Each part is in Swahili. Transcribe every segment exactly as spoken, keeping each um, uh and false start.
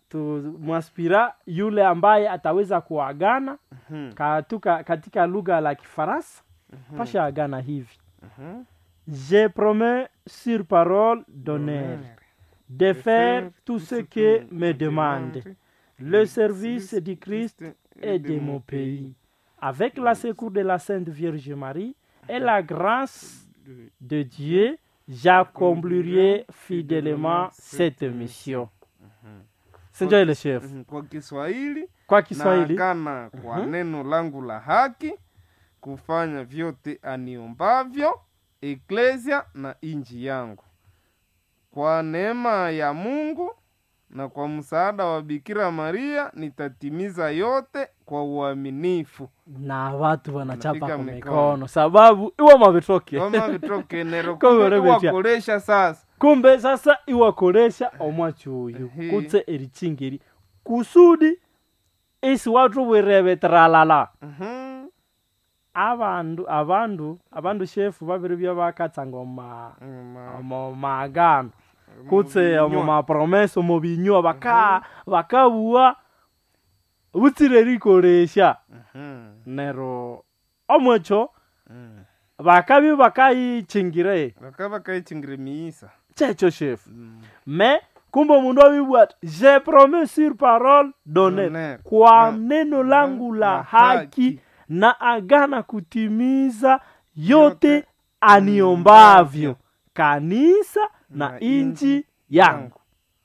tu mwaspira yule ambaye ataweza kuagana mm-hmm. katika katika lugha la Kifaransa mm-hmm. pasha agana hivi mm-hmm. Je promets sur parole d'honneur de faire tout ce que me demande le service du Christ et de mon pays avec la secours de la Sainte Vierge Marie et la grâce de Dieu, j'accomplirai fidèlement cette mission. Sinjo ile chef. Kwa Kiswahili, kwa Kiswahili naagana kwa uh-huh. neno langu la haki kufanya vyote aniombavyo eklesia na inji yangu. Kwa neema ya Mungu na kwa msaada wa Bikira Maria nitatimiza yote kwa uaminifu. Na watu wanachapa kwa mikono sababu iwa mavitoke. Iwa mavitoke nero kuwakoresha sasa. Kumbe sasa iwa koresha omwachuyu kutse erichingiri kusudi isi watu wirebe tralala. Mhm. Abandu abandu abandu chef babiri bya bakatsanga ma ma magano kutse mu ma promesse mu binyo baka bakabuwa butire rikoresha nero omwecho bakabi bakai chingire bakaba kai chingire misa checho chef mais kumbe mundu abibwat je promets sur parole d'honneur kwa neno langu la haki na agana kutimiza yote aniombavyo kanisa na inji yangu.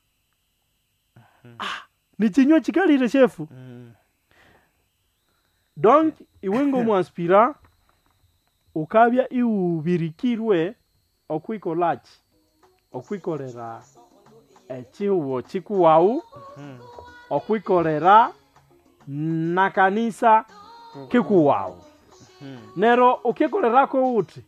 Ah, ni chinyo chikalire chefu. Donc iwengo mwaspira ukabya iubirikirwe okwikolachi okwikolera echiwo chikuwau okwikolera na kanisa kikuwau nero ukikorerako uti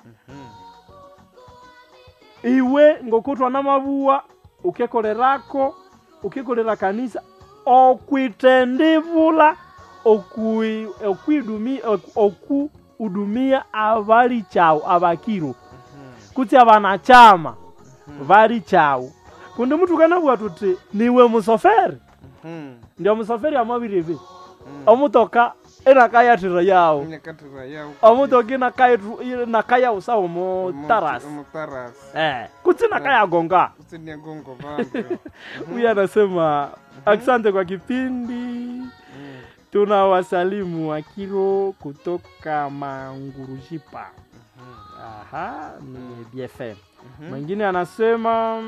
iwe ngokutwa na mabuwa ukekorerako ukekorera kanisa okwitendivula okui okwidumi oku udumia abali chao abakiro kuti abanachama bali chao kundi mtu kana bwa tuti niwe musoferi ndio musoferi amabirebe omutoka ena kaya tira yao nyakatira yao omutoka ina kaya na kaya usawo mo taras mo taras eh kuti na kaya gonga kuti ni gongo bado huyu anasema asante kwa kipindi tunawasalimu Akiro kutoka Mangurujipa. Aha, ni B F M. Mwingine anasema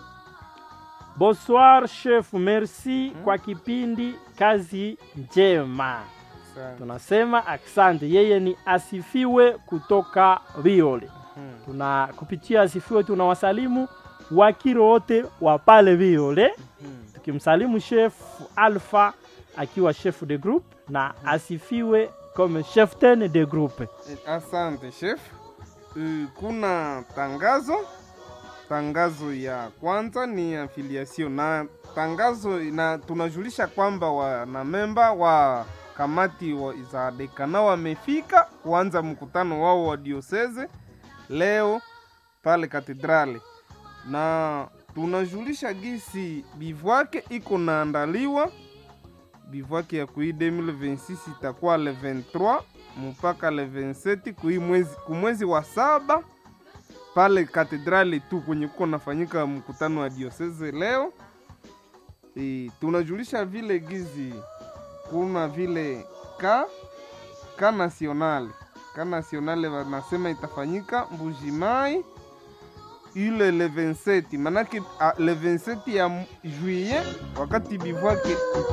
bonsoir chef, merci kwa kipindi, kazi njema. Tunasema asante, yeye ni asifiwe kutoka Viole. Tuna kupitia asifiwe tunawasalimu Wakiro wote wa pale Viole. Tukimsalimu chef Alpha akiwa chef de groupe na asifiwe comme chef ten de groupe. Asante chef. Uh, kuna tangazo tangazo ya kwanza ni affiliation na tangazo na tunajulisha kwamba wana memba wa kamati wa za dekana wamefika kuanza mkutano wao wa diocese leo pale katedrali, na tunajulisha gisi bivwake iko naandaliwa. Bivwake ya kui deux mille vingt-six itakuwa le vingt-trois mpaka le vingt-sept kui mwezi kumwezi wa saba pale katedrali tu kwenye kuko nafanyika mkutano wa diocese leo. E, tunajulisha vile gizi kuna vile ka ka nationale ka nationale wanasema itafanyika Mbujimai ile le vingt-sept, manake le vingt-sept ya juillet wakati bivwake